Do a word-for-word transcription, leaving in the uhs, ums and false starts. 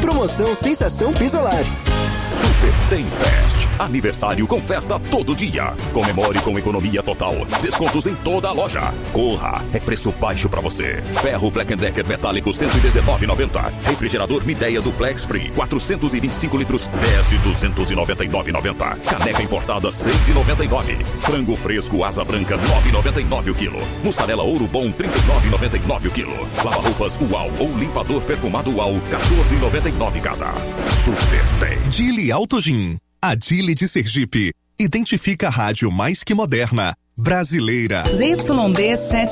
Promoção Sensação Pisolar. Super Tem Fest. Aniversário com festa todo dia. Comemore com economia total. Descontos em toda a loja. Corra, é preço baixo pra você. Ferro Black Decker metálico cento e dezenove reais e noventa centavos. Refrigerador Midea Duplex Free quatrocentos e vinte e cinco litros dez de duzentos e noventa e nove reais e noventa centavos. Caneca importada seis reais e noventa e nove centavos. Frango fresco asa branca nove reais e noventa e nove centavos o quilo. Mussarela Ouro Bom trinta e nove reais e noventa e nove centavos o quilo. Lava-roupas Uau ou limpador perfumado Uau quatorze reais e noventa e nove centavos cada. Super Tem. Dili Autogin. A Dili de Sergipe identifica a rádio mais que moderna, brasileira. Z Y D sete